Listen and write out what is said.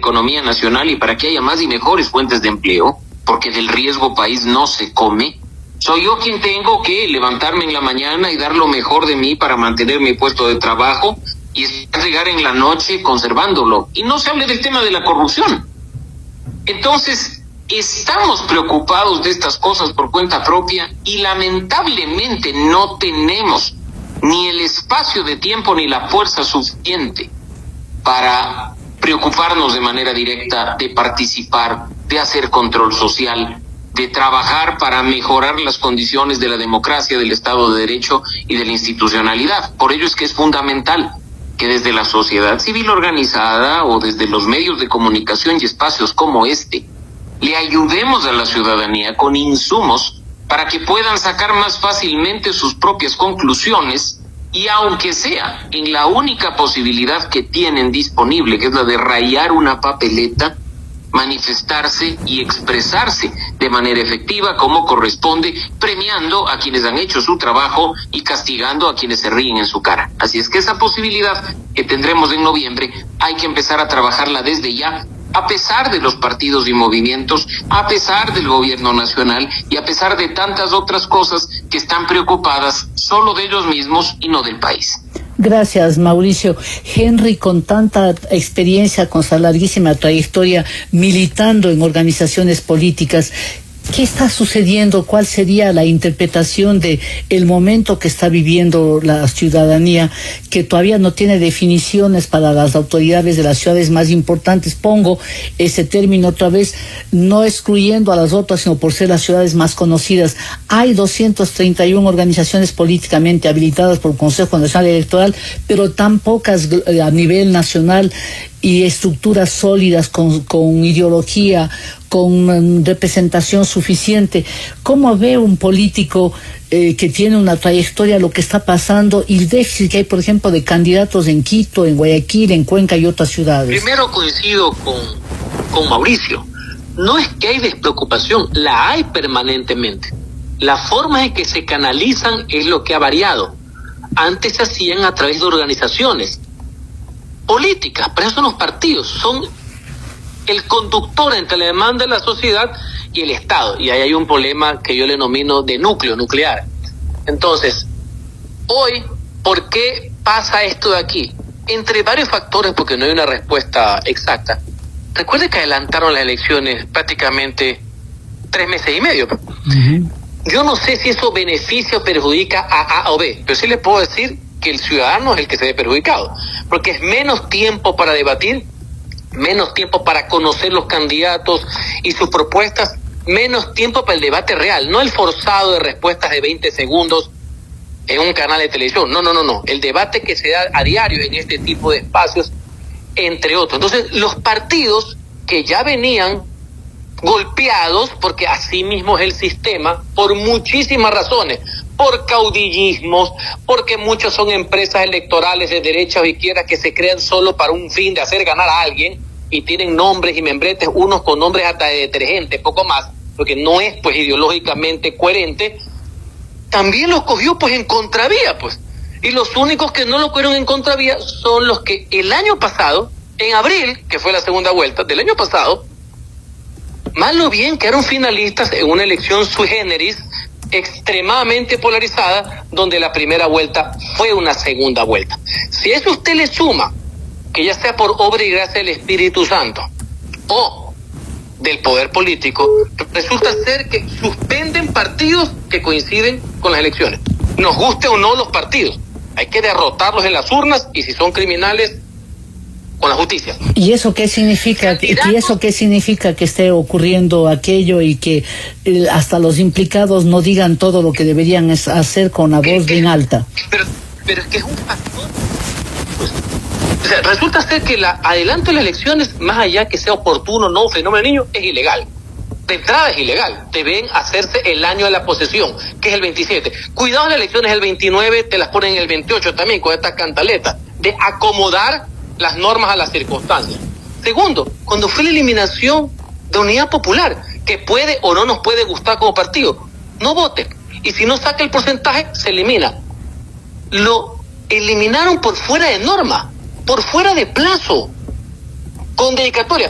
economía nacional y para que haya más y mejores fuentes de empleo, porque del riesgo país no se come, soy yo quien tengo que levantarme en la mañana y dar lo mejor de mí para mantener mi puesto de trabajo y llegar en la noche conservándolo. Y no se hable del tema de la corrupción. Entonces, estamos preocupados de estas cosas por cuenta propia y lamentablemente no tenemos ni el espacio de tiempo ni la fuerza suficiente para preocuparnos de manera directa, de participar, de hacer control social, de trabajar para mejorar las condiciones de la democracia, del Estado de Derecho y de la institucionalidad. Por ello es que es fundamental que desde la sociedad civil organizada o desde los medios de comunicación y espacios como este, le ayudemos a la ciudadanía con insumos para que puedan sacar más fácilmente sus propias conclusiones y aunque sea en la única posibilidad que tienen disponible, que es la de rayar una papeleta, manifestarse y expresarse de manera efectiva como corresponde, premiando a quienes han hecho su trabajo y castigando a quienes se ríen en su cara. Así es que esa posibilidad que tendremos en noviembre hay que empezar a trabajarla desde ya, a pesar de los partidos y movimientos, a pesar del gobierno nacional y a pesar de tantas otras cosas que están preocupadas solo de ellos mismos y no del país. Gracias, Mauricio. Henry, con tanta experiencia, con esa larguísima trayectoria militando en organizaciones políticas, ¿qué está sucediendo? ¿Cuál sería la interpretación de el momento que está viviendo la ciudadanía, que todavía no tiene definiciones para las autoridades de las ciudades más importantes? Pongo ese término otra vez, no excluyendo a las otras, sino por ser las ciudades más conocidas. Hay 231 organizaciones políticamente habilitadas por el Consejo Nacional Electoral, pero tan pocas a nivel nacional y estructuras sólidas con ideología, con representación suficiente. ¿Cómo ve un político que tiene una trayectoria lo que está pasando y el déficit que hay, por ejemplo, de candidatos en Quito, en Guayaquil, en Cuenca y otras ciudades? Primero coincido con Mauricio. No es que hay despreocupación, la hay permanentemente. La forma en que se canalizan es lo que ha variado. Antes se hacían a través de organizaciones políticas, pero esos son los partidos, son el conductor entre la demanda de la sociedad y el Estado, y ahí hay un problema que yo le denomino de núcleo nuclear. Entonces, hoy, ¿por qué pasa esto de aquí? Entre varios factores, porque no hay una respuesta exacta. Recuerde que adelantaron las elecciones prácticamente 3 meses y medio. Yo no sé si eso beneficia o perjudica a A o B, pero sí le puedo decir que el ciudadano es el que se ve perjudicado, porque es menos tiempo para debatir, menos tiempo para conocer los candidatos y sus propuestas, menos tiempo para el debate real, no el forzado de respuestas de 20 segundos en un canal de televisión, no, el debate que se da a diario en este tipo de espacios, entre otros. Entonces, los partidos que ya venían golpeados, porque así mismo es el sistema, por muchísimas razones, por caudillismos, porque muchos son empresas electorales de derecha o izquierda que se crean solo para un fin de hacer ganar a alguien y tienen nombres y membretes, unos con nombres hasta de detergente, poco más, porque no es pues ideológicamente coherente. También los cogió pues en contravía, pues, y los únicos que no lo cogieron en contravía son los que el año pasado, en abril, que fue la segunda vuelta del año pasado, mal o bien quedaron finalistas en una elección sui generis extremadamente polarizada, donde la primera vuelta fue una segunda vuelta. Si a eso usted le suma, que ya sea por obra y gracia del Espíritu Santo o del poder político, resulta ser que suspenden partidos que coinciden con las elecciones. Nos guste o no los partidos, hay que derrotarlos en las urnas y si son criminales, con la justicia. ¿Y eso qué significa? ¿Y eso qué significa que esté ocurriendo aquello y que hasta los implicados no digan todo lo que deberían hacer con la voz bien alta? Pero es que es un factor. Pues, o sea, resulta ser que la adelanto de las elecciones, más allá que sea oportuno o no, fenómeno niño, es ilegal. De entrada es ilegal. Deben hacerse el año de la posesión, que es el 27. Cuidado, las elecciones el 29, te las ponen el 28 también, con esta cantaleta de acomodar las normas a las circunstancias. Segundo, cuando fue la eliminación de Unidad Popular, que puede o no nos puede gustar como partido, no voten. Y si no saca el porcentaje, se elimina. Lo eliminaron por fuera de norma, por fuera de plazo, con dedicatoria.